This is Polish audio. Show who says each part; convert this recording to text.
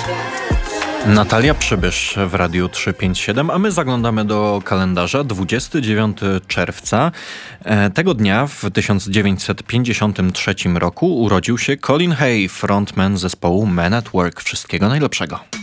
Speaker 1: Natalia Przybysz w Radiu 357, a my zaglądamy do kalendarza. 29 czerwca. Tego dnia w 1953 roku urodził się Colin Hay, frontman zespołu Men at Work. Wszystkiego najlepszego.